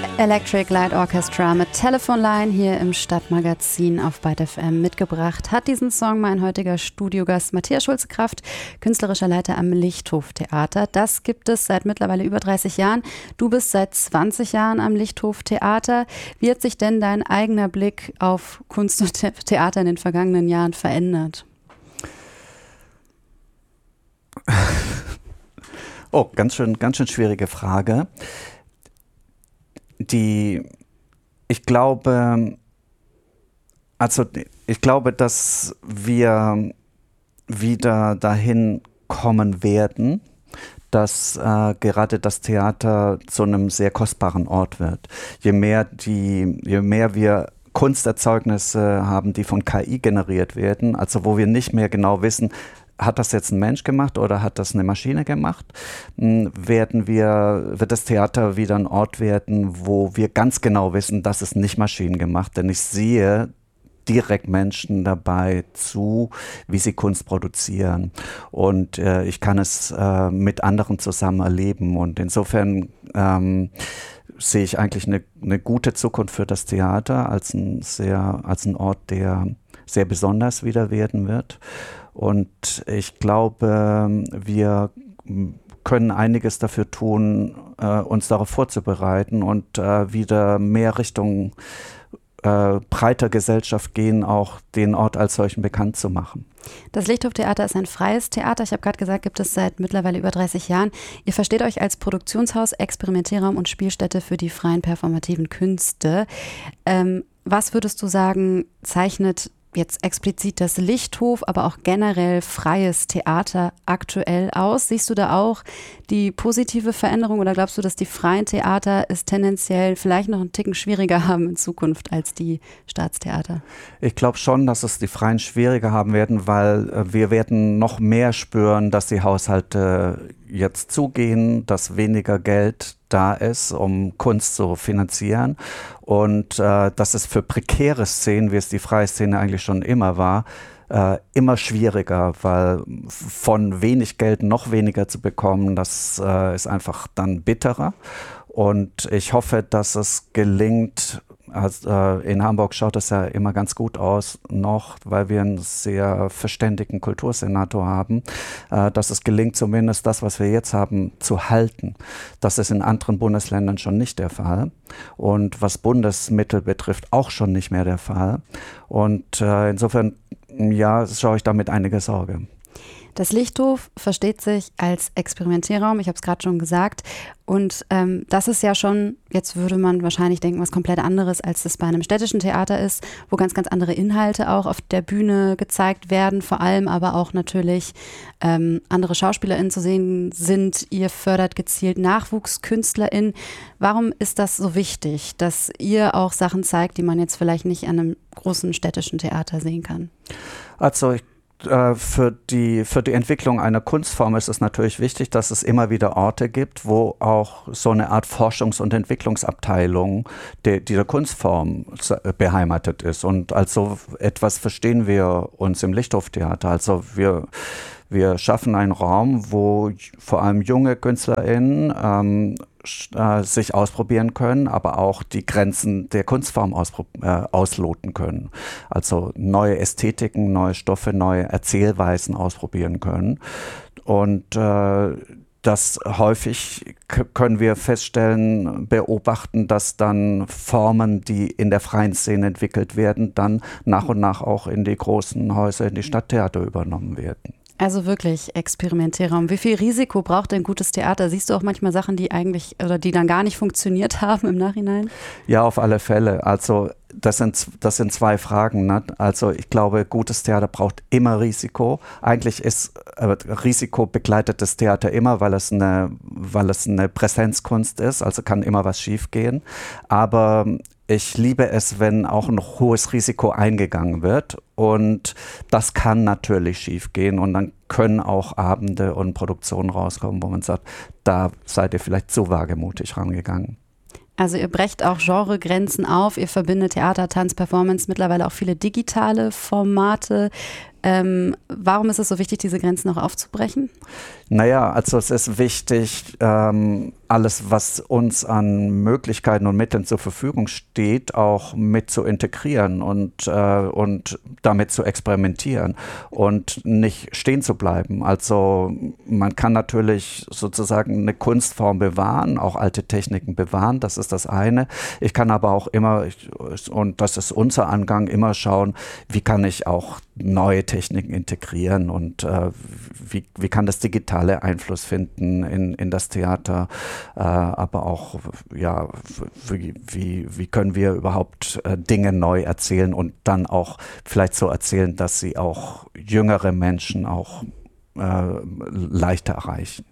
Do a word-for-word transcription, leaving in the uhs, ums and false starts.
Electric Light Orchestra mit Telephone Line hier im Stadtmagazin auf Byte F M mitgebracht. Hat diesen Song mein heutiger Studiogast Matthias Schulze-Kraft, künstlerischer Leiter am Lichthof Theater. Das gibt es seit mittlerweile über dreißig Jahren. Du bist seit zwanzig Jahren am Lichthof Theater. Wie hat sich denn dein eigener Blick auf Kunst und Theater in den vergangenen Jahren verändert? Oh, ganz schön, ganz schön schwierige Frage. Die, ich glaube, also ich glaube, dass wir wieder dahin kommen werden, dass äh, gerade das Theater zu einem sehr kostbaren Ort wird. Je mehr die, je mehr wir Kunsterzeugnisse haben, die von K I generiert werden, also wo wir nicht mehr genau wissen, hat das jetzt ein Mensch gemacht oder hat das eine Maschine gemacht, werden wir, wird das Theater wieder ein Ort werden, wo wir ganz genau wissen, das ist nicht maschinengemacht, denn ich sehe direkt Menschen dabei zu, wie sie Kunst produzieren. Und äh, ich kann es äh, mit anderen zusammen erleben. Und insofern ähm, sehe ich eigentlich eine, eine gute Zukunft für das Theater als ein, sehr, als ein Ort, der sehr besonders wieder werden wird. Und ich glaube, wir können einiges dafür tun, äh, uns darauf vorzubereiten und äh, wieder mehr Richtung äh, breiter Gesellschaft gehen, auch den Ort als solchen bekannt zu machen. Das Lichthof Theater ist ein freies Theater. Ich habe gerade gesagt, gibt es seit mittlerweile über dreißig Jahren. Ihr versteht euch als Produktionshaus, Experimentierraum und Spielstätte für die freien performativen Künste. Ähm, was würdest du sagen, zeichnet jetzt explizit das Lichthof, aber auch generell freies Theater aktuell aus? Siehst du da auch die positive Veränderung oder glaubst du, dass die freien Theater es tendenziell vielleicht noch einen Ticken schwieriger haben in Zukunft als die Staatstheater? Ich glaube schon, dass es die Freien schwieriger haben werden, weil äh, wir werden noch mehr spüren, dass die Haushalte jetzt zugehen, dass weniger Geld da ist, um Kunst zu finanzieren und äh, dass es für prekäre Szenen, wie es die freie Szene eigentlich schon immer war, äh, immer schwieriger, weil von wenig Geld noch weniger zu bekommen, das äh, ist einfach dann bitterer. Und ich hoffe, dass es gelingt. Also, äh, in Hamburg schaut es ja immer ganz gut aus noch, weil wir einen sehr verständigen Kultursenator haben, äh, dass es gelingt, zumindest das, was wir jetzt haben, zu halten. Das ist in anderen Bundesländern schon nicht der Fall und was Bundesmittel betrifft auch schon nicht mehr der Fall. Und äh, insofern, ja, schaue ich da mit einiger Sorge. Das Lichthof versteht sich als Experimentierraum, ich habe es gerade schon gesagt. Und ähm, das ist ja schon, jetzt würde man wahrscheinlich denken, was komplett anderes, als das bei einem städtischen Theater ist, wo ganz, ganz andere Inhalte auch auf der Bühne gezeigt werden, vor allem aber auch natürlich ähm, andere SchauspielerInnen zu sehen sind. Ihr fördert gezielt NachwuchskünstlerInnen. Warum ist das so wichtig, dass ihr auch Sachen zeigt, die man jetzt vielleicht nicht an einem großen städtischen Theater sehen kann? Also ich Für die, für die Entwicklung einer Kunstform ist es natürlich wichtig, dass es immer wieder Orte gibt, wo auch so eine Art Forschungs- und Entwicklungsabteilung der, dieser Kunstform beheimatet ist. Und als so etwas verstehen wir uns im Lichthoftheater. Also wir, wir schaffen einen Raum, wo vor allem junge KünstlerInnen ähm, sich ausprobieren können, aber auch die Grenzen der Kunstform auspro- äh, ausloten können. Also neue Ästhetiken, neue Stoffe, neue Erzählweisen ausprobieren können. Und äh, das häufig k- können wir feststellen, beobachten, dass dann Formen, die in der freien Szene entwickelt werden, dann nach und nach auch in die großen Häuser, in die Stadttheater übernommen werden. Also wirklich Experimentierraum. Wie viel Risiko braucht ein gutes Theater? Siehst du auch manchmal Sachen, die eigentlich oder die dann gar nicht funktioniert haben im Nachhinein? Ja, auf alle Fälle. Also das sind, das sind zwei Fragen. Ne? Also ich glaube, gutes Theater braucht immer Risiko. Eigentlich ist äh, Risiko begleitet das Theater immer, weil es eine, weil es eine Präsenzkunst ist. Also kann immer was schiefgehen. Aber ich liebe es, wenn auch ein hohes Risiko eingegangen wird und das kann natürlich schiefgehen und dann können auch Abende und Produktionen rauskommen, wo man sagt, da seid ihr vielleicht zu wagemutig rangegangen. Also ihr brecht auch Genregrenzen auf, ihr verbindet Theater, Tanz, Performance, mittlerweile auch viele digitale Formate. Ähm, warum ist es so wichtig, diese Grenzen auch aufzubrechen? Naja, also es ist wichtig, ähm, alles, was uns an Möglichkeiten und Mitteln zur Verfügung steht, auch mit zu integrieren und, äh, und damit zu experimentieren und nicht stehen zu bleiben. Also man kann natürlich sozusagen eine Kunstform bewahren, auch alte Techniken bewahren, das ist das eine. Ich kann aber auch immer, und das ist unser Angang, immer schauen, wie kann ich auch neue Techniken integrieren und äh, wie, wie kann das digitale Einfluss finden in, in das Theater, äh, aber auch, ja, wie, wie, wie können wir überhaupt äh, Dinge neu erzählen und dann auch vielleicht so erzählen, dass sie auch jüngere Menschen auch äh, leichter erreichen.